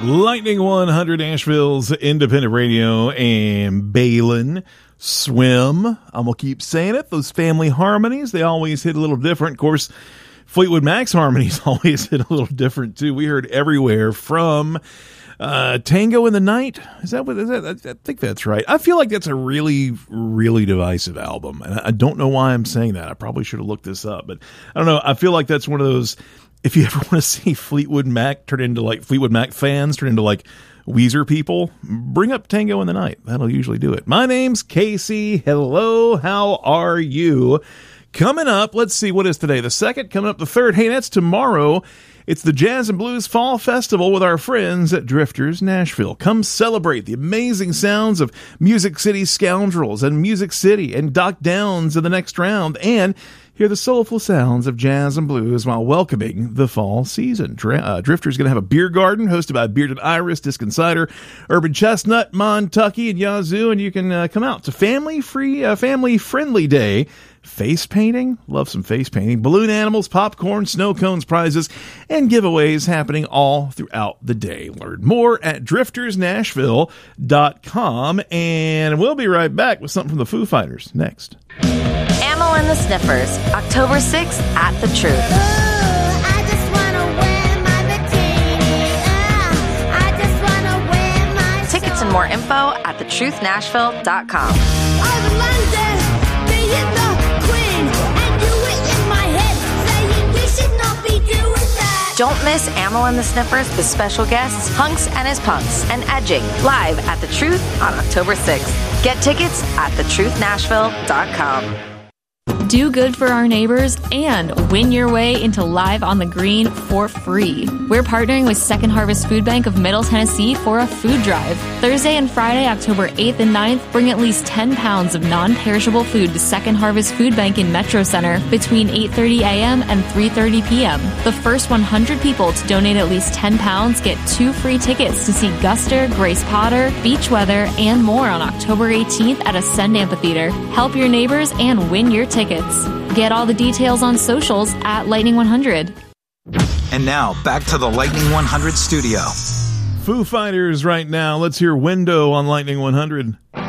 Lightning 100, Asheville's independent radio, and Balin Swim. I'm going to keep saying it. Those family harmonies, they always hit a little different. Of course, Fleetwood Mac's harmonies always hit a little different, too. We heard Everywhere from Tango in the Night. Is that what is that? I think that's right. I feel like that's a really, really divisive album. And I don't know why I'm saying that. I probably should have looked this up. But I don't know. I feel like that's one of those... If you ever want to see Fleetwood Mac turn into like Fleetwood Mac fans turn into like Weezer people, bring up Tango in the Night. That'll usually do it. My name's Casey. Hello. How are you? Coming up, let's see, what is today? The 2nd, coming up the 3rd. Hey, that's tomorrow. It's the Jazz and Blues Fall Festival with our friends at Drifters Nashville. Come celebrate the amazing sounds of Music City Scoundrels and Music City and Doc Downs in the next round, and hear the soulful sounds of jazz and blues while welcoming the fall season. Drifter's going to have a beer garden hosted by Bearded Iris, Disc and Cider, Urban Chestnut, Montucky, and Yazoo, and you can come out to family-friendly day. Face painting, love some face painting, balloon animals, popcorn, snow cones, prizes, and giveaways happening all throughout the day. Learn more at driftersnashville.com, and we'll be right back with something from the Foo Fighters next. Amyl and the Sniffers, October 6th at The Truth. Tickets and more info at thetruthnashville.com. Don't miss Amyl and the Sniffers with special guests Hunks and his Punks and Edging live at The Truth on October 6th. Get tickets at thetruthnashville.com. Do good for our neighbors and win your way into Live on the Green for free. We're partnering with Second Harvest Food Bank of Middle Tennessee for a food drive. Thursday and Friday, October 8th and 9th, bring at least 10 pounds of non-perishable food to Second Harvest Food Bank in Metro Center between 8:30 a.m. and 3:30 p.m. The first 100 people to donate at least 10 pounds get 2 free tickets to see Guster, Grace Potter, Beach Weather, and more on October 18th at Ascend Amphitheater. Help your neighbors and win your tickets. Get all the details on socials at Lightning 100. And now, back to the Lightning 100 studio. Foo Fighters right now. Let's hear Window on Lightning 100.